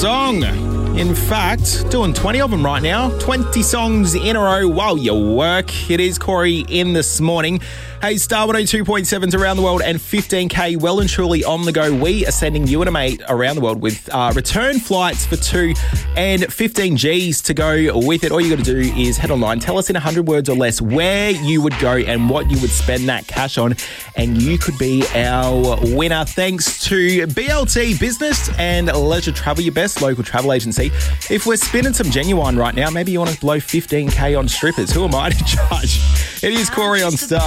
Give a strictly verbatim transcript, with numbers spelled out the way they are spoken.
song. In fact, doing twenty of them right now. twenty songs in a row while you work. It is Corey in this morning. Hey, Star one oh two point seven's Around the World and fifteen K well and truly on the go. We are sending you and a mate around the world with uh, return flights for two and fifteen G's to go with it. All you got to do is head online, tell us in one hundred words or less where you would go and what you would spend that cash on, and you could be our winner. Thanks to B L T Business and Leisure Travel, your best local travel agency. If we're spinning some Genuine right now, maybe you want to blow fifteen K on strippers. Who am I to judge? It is Corey on Star.